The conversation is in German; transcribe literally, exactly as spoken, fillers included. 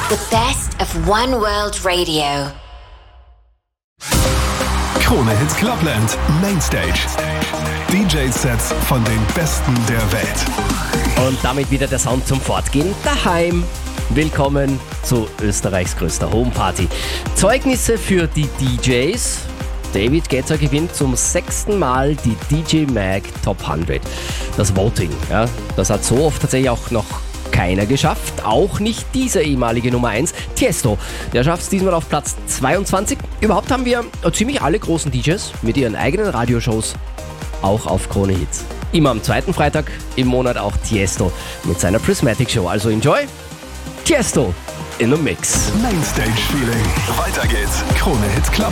The best of One World Radio. Krone Hits Clubland Mainstage. D J-Sets von den Besten der Welt. Und damit wieder der Sound zum Fortgehen daheim. Willkommen zu Österreichs größter Homeparty. Zeugnisse für die D Js. David Guetta gewinnt zum sechsten Mal die D J Mag Top hundert. Das Voting, ja, das hat so oft tatsächlich auch noch keiner geschafft. Auch nicht dieser ehemalige Nummer eins, Tiesto. Der schafft es diesmal auf Platz zweiundzwanzig. Überhaupt haben wir ziemlich alle großen D Js mit ihren eigenen Radioshows auch auf Krone Hits. Immer am zweiten Freitag im Monat auch Tiesto mit seiner Prismatic Show. Also enjoy Tiesto in the Mix. Mainstage Feeling. Weiter geht's. Krone Hits Club.